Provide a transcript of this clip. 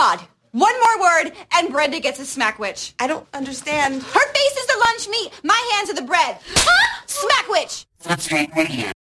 God. One more word, and Brenda gets a Smackwitch. I don't understand. Her face is the lunch meat. My hands are the bread. Smackwitch. That's right, right here.